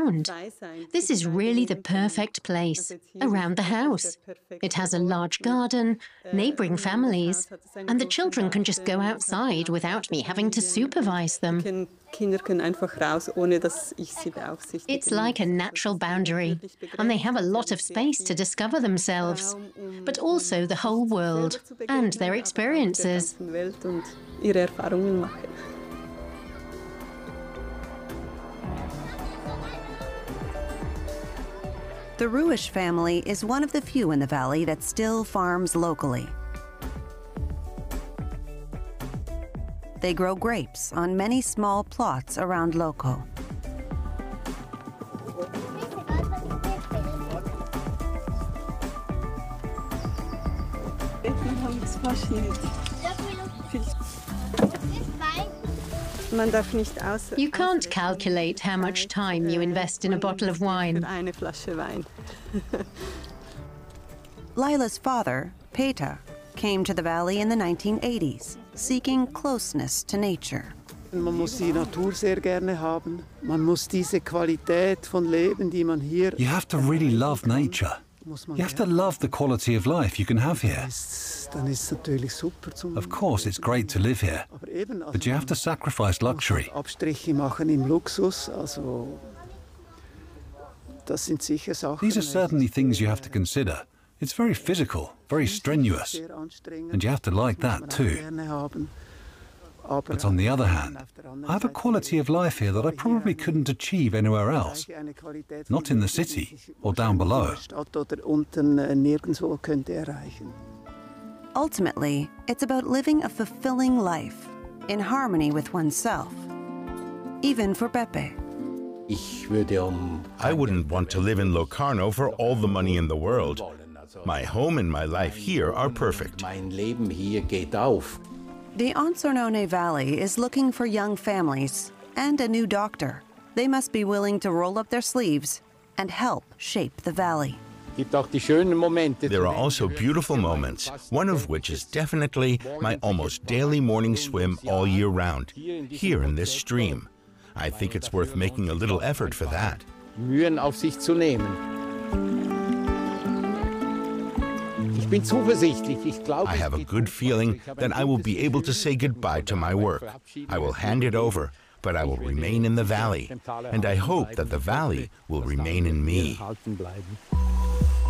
around. This is really the perfect place, around the house. It has a large garden, neighboring families, and the children can just go outside without me having to supervise them. It's like a natural boundary, and they have a lot of space to discover themselves, but also the whole world and their experiences. The Ruish family is one of the few in the valley that still farms locally. They grow grapes on many small plots around Loco. You can't calculate how much time you invest in a bottle of wine. Lila's father, Peter, came to the valley in the 1980s, seeking closeness to nature. Man muss die Natur sehr gerne haben. Man muss diese Qualität von Leben, die man hier. You have to really love nature. You have to love the quality of life you can have here. Of course, it's great to live here, but you have to sacrifice luxury. These are certainly things you have to consider. It's very physical, very strenuous, and you have to like that too. But on the other hand, I have a quality of life here that I probably couldn't achieve anywhere else. Not in the city or down below. Ultimately, it's about living a fulfilling life, in harmony with oneself. Even for Pepe. I wouldn't want to live in Locarno for all the money in the world. My home and my life here are perfect. The Ansornone Valley is looking for young families and a new doctor. They must be willing to roll up their sleeves and help shape the valley. There are also beautiful moments, one of which is definitely my almost daily morning swim all year round, here in this stream. I think it's worth making a little effort for that. I have a good feeling that I will be able to say goodbye to my work. I will hand it over, but I will remain in the valley, and I hope that the valley will remain in me.